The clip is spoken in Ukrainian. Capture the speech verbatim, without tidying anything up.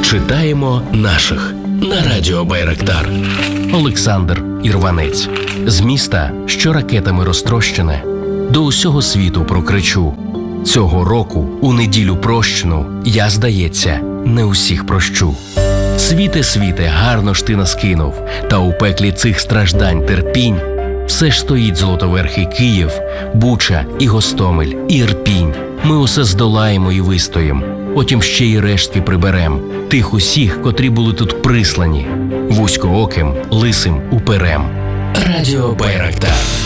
Читаємо наших на радіо Байрактар. Олександр Ірванець. З міста, що ракетами розтрощене, до усього світу прокричу. Цього року, у неділю прощену, я, здається, не усіх прощу. Світе, світе, гарно ж ти нас кинув, та у пеклі цих страждань терпінь все ж стоїть золотоверхий Київ, Буча і Гостомель, і Ірпінь. Ми усе здолаємо і вистоїм, потім ще й рештки приберем, тих усіх, котрі були тут прислані, вузькооким, лисим уперем. Радіо Байрактар.